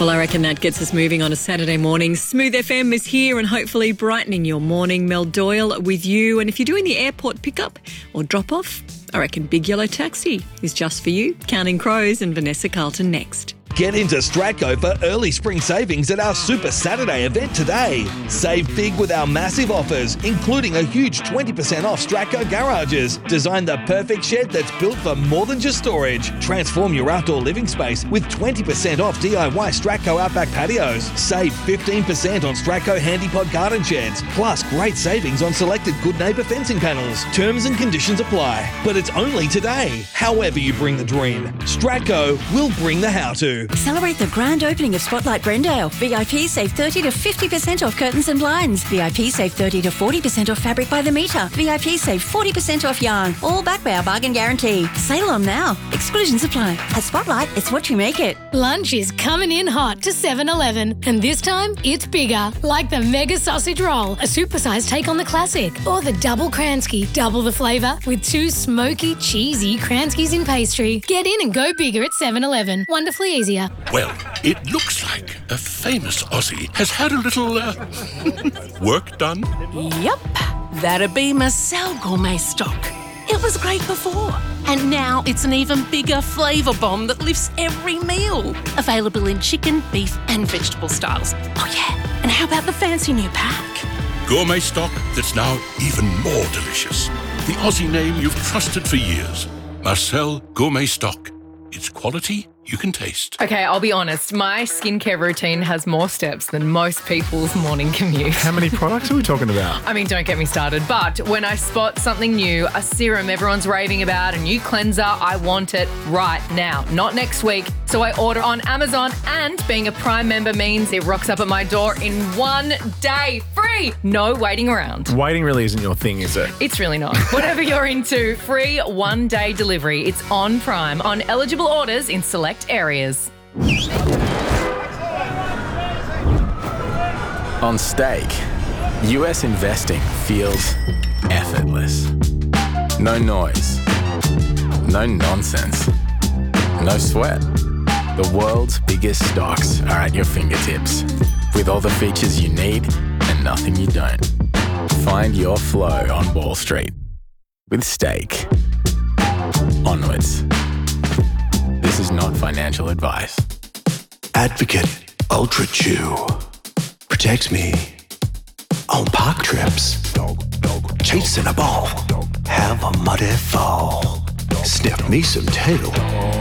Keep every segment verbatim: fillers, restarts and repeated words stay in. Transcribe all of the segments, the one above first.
Well, I reckon that gets us moving on a Saturday morning. Smooth F M is here and hopefully brightening your morning. Mel Doyle with you. And if you're doing the airport pickup or drop off, I reckon Big Yellow Taxi is just for you. Counting Crows and Vanessa Carlton next. Get into Stratco for early spring savings at our Super Saturday event today. Save big with our massive offers, including a huge twenty percent off Stratco garages. Design the perfect shed that's built for more than just storage. Transform your outdoor living space with twenty percent off D I Y Stratco Outback patios. Save fifteen percent on Stratco Handypod garden sheds. Plus great savings on selected Good Neighbour fencing panels. Terms and conditions apply. But it's only today. However you bring the dream, Stratco will bring the how-to. Celebrate the grand opening of Spotlight Brendale. V I P save thirty to fifty percent off curtains and blinds. V I P save thirty to forty percent off fabric by the metre. V I P save forty percent off yarn. All backed by our bargain guarantee. Sale on now. Exclusions apply. At Spotlight, it's what you make it. Lunch is coming in hot to seven eleven, and this time it's bigger, like the Mega Sausage Roll, a supersized take on the classic, or the Double Kransky, double the flavour with two smoky, cheesy Kranskys in pastry. Get in and go bigger at seven eleven. Wonderfully easier. Well, it looks like a famous Aussie has had a little uh, work done. Yep, that'd be Marcel Gourmet Stock. It was great before, and now it's an even bigger flavour bomb that lifts every meal. Available in chicken, beef and vegetable styles. Oh yeah, and how about the fancy new pack? Gourmet Stock that's now even more delicious. The Aussie name you've trusted for years. Marcel Gourmet Stock. It's quality you can taste. Okay, I'll be honest. My skincare routine has more steps than most people's morning commute. How many products are we talking about? I mean, don't get me started. But when I spot something new, a serum everyone's raving about, a new cleanser, I want it right now, not next week. So I order on Amazon, and being a Prime member means it rocks up at my door in one day. Free! No waiting around. Waiting really isn't your thing, is it? It's really not. Whatever you're into, free one-day delivery. It's on Prime on eligible orders in select areas. On Stake, U S investing feels effortless. No noise, no nonsense, no sweat. The world's biggest stocks are at your fingertips, with all the features you need and nothing you don't. Find your flow on Wall Street with Stake. Onwards. This is not financial advice. Advocate Ultra Chew protects me on park trips. Chasing a ball, have a muddy fall. Sniff me some tail.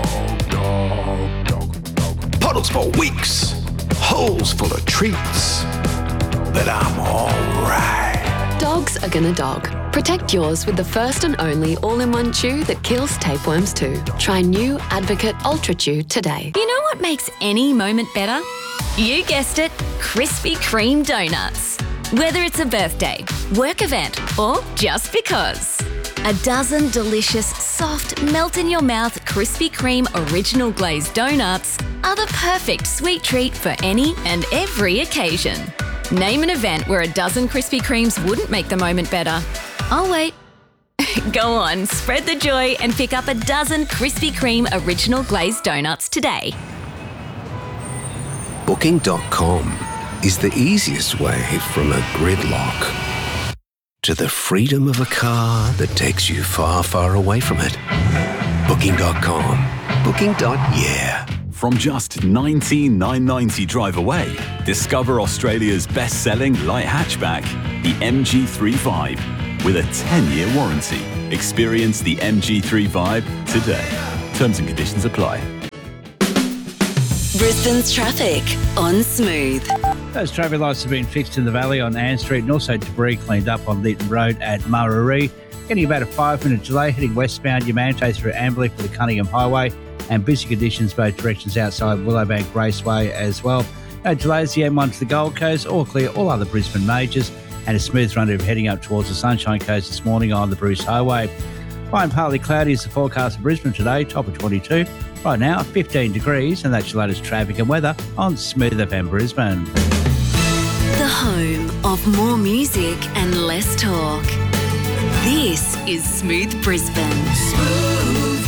Puddles for weeks, holes full of treats. But I'm alright. Dogs are gonna dog. Protect yours with the first and only all-in-one chew that kills tapeworms too. Try new Advocate Ultra Chew today. You know what makes any moment better? You guessed it, Krispy Kreme donuts. Whether it's a birthday, work event, or just because. A dozen delicious, soft, melt-in-your-mouth Krispy Kreme original glazed donuts are the perfect sweet treat for any and every occasion. Name an event where a dozen Krispy Kremes wouldn't make the moment better. I'll wait. Go on, spread the joy and pick up a dozen Krispy Kreme original glazed donuts today. Booking dot com is the easiest way from a gridlock to the freedom of a car that takes you far, far away from it. Booking dot com. Booking. Yeah. From just nineteen thousand nine hundred ninety drive away, discover Australia's best-selling light hatchback, the M G three Vibe, with a ten-year warranty. Experience the M G three Vibe today. Terms and conditions apply. Brisbane's traffic on Smooth. Those traffic lights have been fixed in the valley on Ann Street, and also debris cleaned up on Lytton Road at Muraree. Getting about a five-minute delay heading westbound Yamante through Amberley for the Cunningham Highway, and busy conditions both directions outside Willowbank Raceway as well. No delays the M one to the Gold Coast, all clear all other Brisbane majors, and a smooth run heading up towards the Sunshine Coast this morning on the Bruce Highway. Fine, partly cloudy is the forecast for Brisbane today, top of twenty-two. Right now, fifteen degrees, and that's your latest traffic and weather on Smooth F M Brisbane. The home of more music and less talk. This is Smooth Brisbane. Smooth.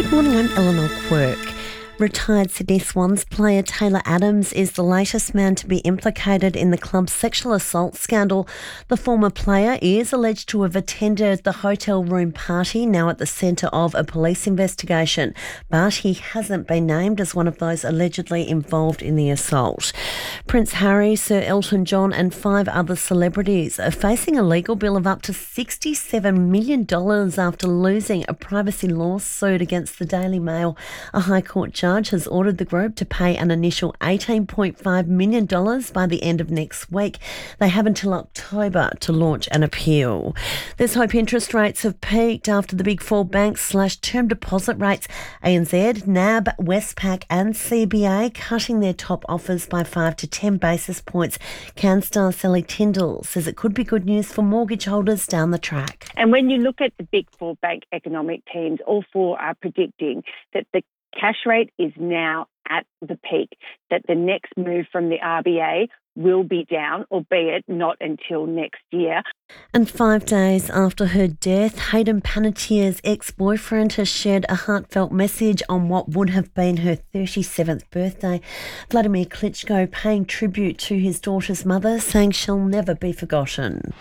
Morning, I'm Eleanor Quirk. Retired Sydney Swans player Taylor Adams is the latest man to be implicated in the club's sexual assault scandal. The former player is alleged to have attended the hotel room party, now at the centre of a police investigation, but he hasn't been named as one of those allegedly involved in the assault. Prince Harry, Sir Elton John and five other celebrities are facing a legal bill of up to sixty-seven million dollars after losing a privacy lawsuit against the Daily Mail. A High Court judge has ordered the group to pay an initial eighteen point five million dollars by the end of next week. They have until October to launch an appeal. There's hope interest rates have peaked after the big four banks slashed term deposit rates. A N Z, N A B, Westpac and C B A cutting their top offers by five to ten basis points. CanStar Sally Tyndall says it could be good news for mortgage holders down the track. And when you look at the big four bank economic teams, all four are predicting that the cash rate is now at the peak, that the next move from the R B A will be down, albeit not until next year. And five days after her death, Hayden Panettiere's ex-boyfriend has shared a heartfelt message on what would have been her thirty-seventh birthday. Vladimir Klitschko paying tribute to his daughter's mother, saying she'll never be forgotten.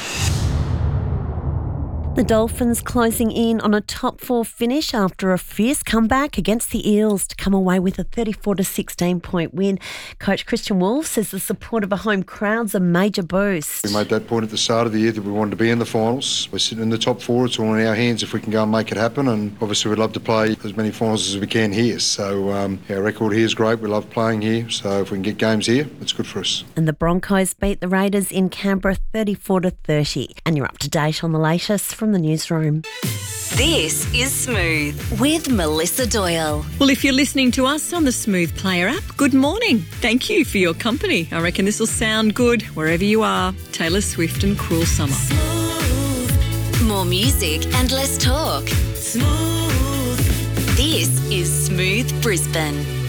The Dolphins closing in on a top four finish after a fierce comeback against the Eels to come away with a thirty-four to sixteen point win. Coach Christian Wolf says the support of a home crowd's a major boost. We made that point at the start of the year that we wanted to be in the finals. We're sitting in the top four. It's all in our hands if we can go and make it happen. And obviously we'd love to play as many finals as we can here. So um, our record here is great. We love playing here. So if we can get games here, it's good for us. And the Broncos beat the Raiders in Canberra thirty-four to thirty. And you're up to date on the latest from the newsroom. This is Smooth with Melissa Doyle. Well, if you're listening to us on the Smooth Player app, good morning. Thank you for your company. I reckon this will sound good wherever you are. Taylor Swift and Cruel Summer. More music and less talk. Smooth. This is Smooth Brisbane.